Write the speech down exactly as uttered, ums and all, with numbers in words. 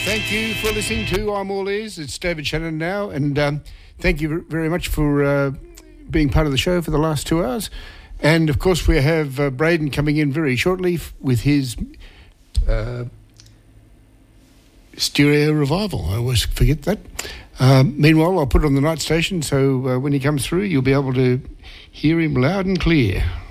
Thank you for listening to I'm All Ears. It's David Shannon now, and um, thank you very much for uh, being part of the show for the last two hours. And, of course, we have uh, Braden coming in very shortly f- with his uh, stereo revival. I always forget that. Um, meanwhile, I'll put it on the night station, so uh, when he comes through, you'll be able to hear him loud and clear.